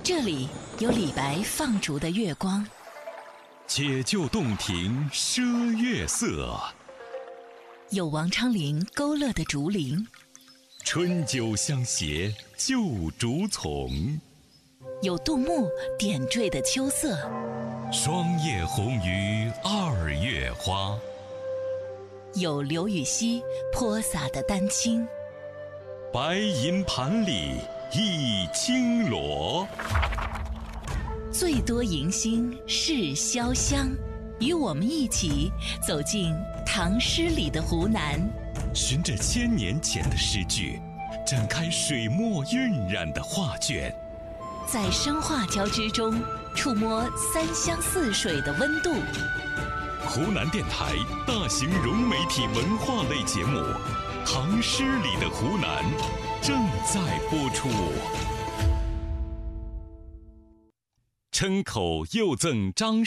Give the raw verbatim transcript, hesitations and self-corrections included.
这里有李白放逐的月光， 解救洞庭赊月色， 有王昌龄勾勒的竹林， 春酒相携旧竹丛， 有杜牧点缀的秋色， 霜叶红于二月花， 有刘禹锡泼洒的丹青， 白银盘里一青螺。 最多迎新是潇湘，与我们一起走进唐诗里的湖南， 循着千年前的诗句，展开水墨晕染的画卷， 在声画交织中触摸三湘四水的温度。 湖南电台大型融媒体文化类节目《唐诗里的湖南》正在播出。称口又赠张